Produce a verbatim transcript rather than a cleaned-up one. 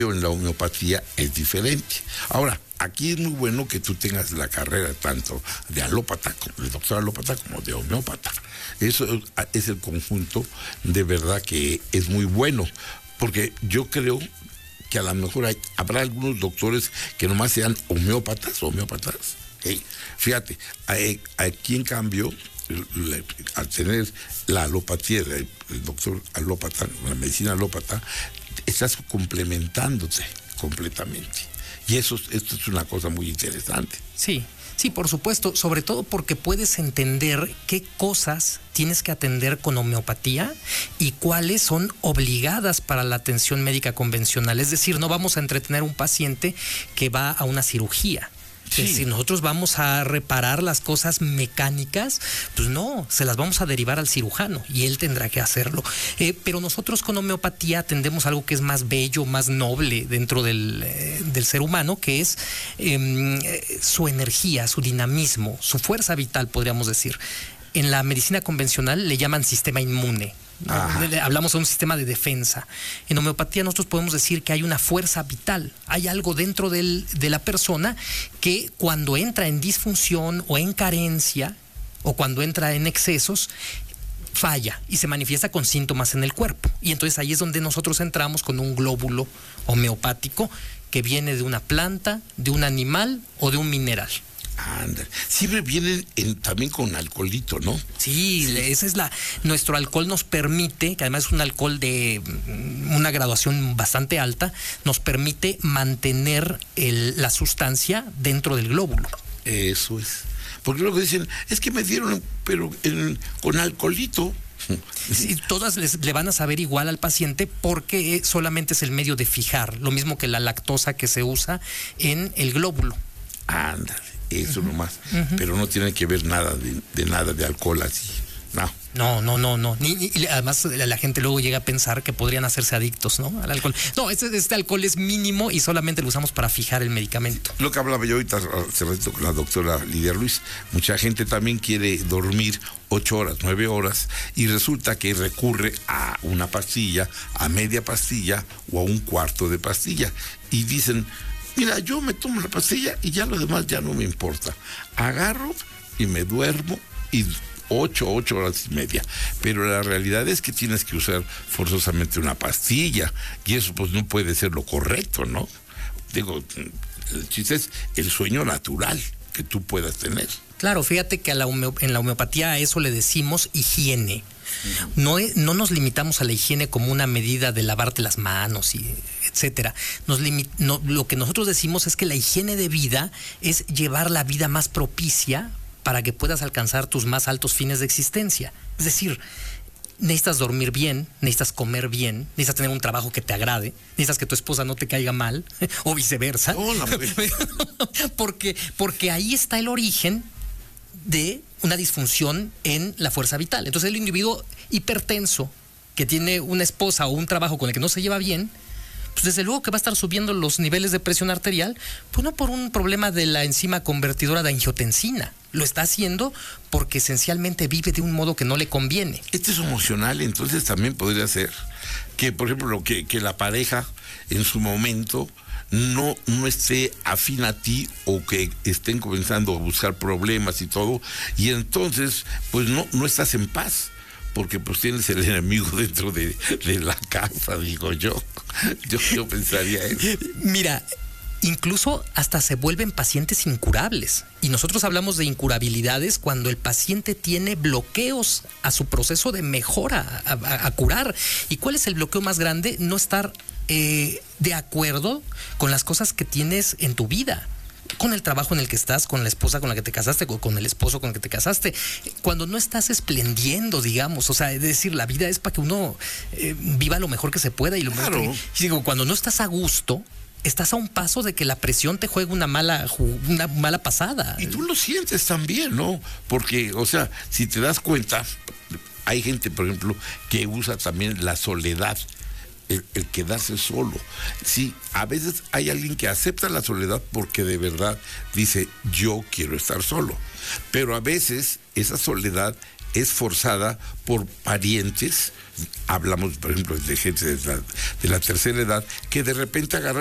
en la homeopatía es diferente. Ahora, aquí es muy bueno que tú tengas la carrera tanto de alópata, de doctor alópata, como de homeópata. Eso es el conjunto de verdad que es muy bueno, porque yo creo que a lo mejor hay, habrá algunos doctores que nomás sean homeópatas, homeópatas. Hey, fíjate, aquí en cambio, al tener la alopatía, el, el doctor alópata, la medicina alópata, estás complementándote completamente. Y eso, esto es una cosa muy interesante. Sí, sí, por supuesto, sobre todo porque puedes entender qué cosas tienes que atender con homeopatía y cuáles son obligadas para la atención médica convencional. Es decir, no vamos a entretener a un paciente que va a una cirugía. Sí. Si nosotros vamos a reparar las cosas mecánicas, pues no, se las vamos a derivar al cirujano y él tendrá que hacerlo. Eh, pero nosotros con homeopatía atendemos algo que es más bello, más noble dentro del, eh, del ser humano, que es eh, su energía, su dinamismo, su fuerza vital, podríamos decir. En la medicina convencional le llaman sistema inmune. Ajá. Hablamos de un sistema de defensa. En homeopatía nosotros podemos decir que hay una fuerza vital, hay algo dentro del, de la persona que cuando entra en disfunción o en carencia o cuando entra en excesos falla y se manifiesta con síntomas en el cuerpo. Y entonces ahí es donde nosotros entramos con un glóbulo homeopático que viene de una planta, de un animal o de un mineral. Anda. Siempre vienen en, también con alcoholito, ¿no? Sí, sí, esa es la. Nuestro alcohol nos permite, que además es un alcohol de una graduación bastante alta, nos permite mantener el, la sustancia dentro del glóbulo. Eso es. Porque luego dicen, es que me dieron, pero en, con alcoholito. Sí, todas les, le van a saber igual al paciente porque solamente es el medio de fijar, lo mismo que la lactosa que se usa en el glóbulo. Ándale. Eso uh-huh. nomás, uh-huh. pero no tiene que ver nada de, de nada de alcohol así, no. No, no, no, no. Ni, ni, además la, la gente luego llega a pensar que podrían hacerse adictos, ¿no? Al alcohol. No, este, este alcohol es mínimo y solamente lo usamos para fijar el medicamento. Lo que hablaba yo ahorita hace ratito con la doctora Lidia Ruiz, mucha gente también quiere dormir ocho horas, nueve horas, y resulta que recurre a una pastilla, a media pastilla o a un cuarto de pastilla, y dicen, mira, yo me tomo la pastilla y ya lo demás ya no me importa. Agarro y me duermo y ocho, ocho horas y media. Pero la realidad es que tienes que usar forzosamente una pastilla y eso pues no puede ser lo correcto, ¿no? Digo, el chiste es el sueño natural que tú puedas tener. Claro, fíjate que a la homeo- en la homeopatía a eso le decimos higiene. No, no nos limitamos a la higiene como una medida de lavarte las manos y etcétera. Nos limi- no, lo que nosotros decimos es que la higiene de vida es llevar la vida más propicia para que puedas alcanzar tus más altos fines de existencia. Es decir, necesitas dormir bien, necesitas comer bien, necesitas tener un trabajo que te agrade, necesitas que tu esposa no te caiga mal o viceversa. Oh, la porque, porque ahí está el origen de una disfunción en la fuerza vital. Entonces el individuo hipertenso que tiene una esposa o un trabajo con el que no se lleva bien, pues desde luego que va a estar subiendo los niveles de presión arterial, pues no por un problema de la enzima convertidora de angiotensina, lo está haciendo porque esencialmente vive de un modo que no le conviene. Este es emocional, entonces también podría ser que, por ejemplo, que, que la pareja en su momento no, no esté afín a ti o que estén comenzando a buscar problemas y todo, y entonces pues no, no estás en paz, porque pues tienes el enemigo dentro de, de la casa, digo yo. Yo, yo pensaría eso. Mira, incluso hasta se vuelven pacientes incurables. Y nosotros hablamos de incurabilidades cuando el paciente tiene bloqueos a su proceso de mejora, a, a, a curar. ¿Y cuál es el bloqueo más grande? No estar eh, de acuerdo con las cosas que tienes en tu vida. Con el trabajo en el que estás, con la esposa con la que te casaste, con el esposo con el que te casaste, cuando no estás esplendiendo, digamos, o sea, es decir, la vida es para que uno eh, viva lo mejor que se pueda y lo claro. mejor que, digo, cuando no estás a gusto, estás a un paso de que la presión te juegue una mala, una mala pasada. Y tú lo sientes también, ¿no? Porque, o sea, si te das cuenta, hay gente, por ejemplo, que usa también la soledad. El, el quedarse solo. Sí, a veces hay alguien que acepta la soledad porque de verdad dice, yo quiero estar solo. Pero a veces esa soledad es forzada por parientes, hablamos por ejemplo de gente de la, de la tercera edad, que de repente agarran